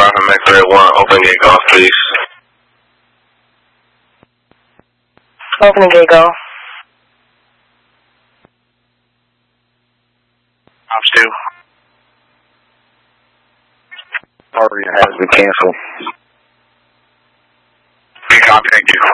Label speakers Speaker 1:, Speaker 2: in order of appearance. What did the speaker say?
Speaker 1: MX-1, open gate golf, please.
Speaker 2: Open gate golf.
Speaker 1: Ops 2.
Speaker 3: Already has been canceled.
Speaker 1: Big copy, thank you.